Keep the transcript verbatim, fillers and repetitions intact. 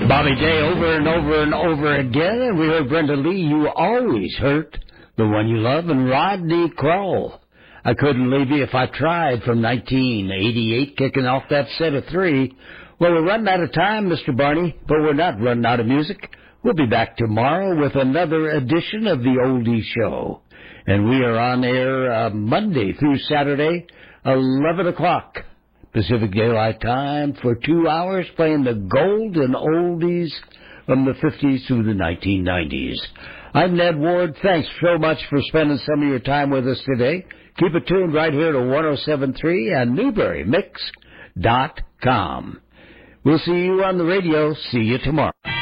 Bobby Day over and over and over again, and we heard Brenda Lee, You Always Hurt the One You Love, and Rodney Crowell, I Couldn't Leave You If I Tried, from nineteen eighty-eight, kicking off that set of three. Well, we're running out of time, Mister Barney, but we're not running out of music. We'll be back tomorrow with another edition of the Oldie Show, and we are on air uh, Monday through Saturday, eleven o'clock. Pacific Daylight Time, for two hours, playing the golden oldies from the fifties through the nineteen nineties. I'm Ned Ward. Thanks so much for spending some of your time with us today. Keep it tuned right here to one oh seven point three and Newberry Mix dot com. We'll see you on the radio. See you tomorrow.